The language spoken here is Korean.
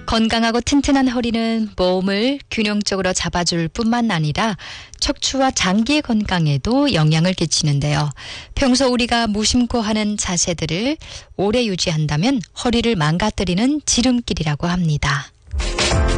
건강하고 튼튼한 허리는 몸을 균형적으로 잡아줄 뿐만 아니라 척추와 장기 건강에도 영향을 끼치는데요. 평소 우리가 무심코 하는 자세들을 오래 유지한다면 허리를 망가뜨리는 지름길이라고 합니다.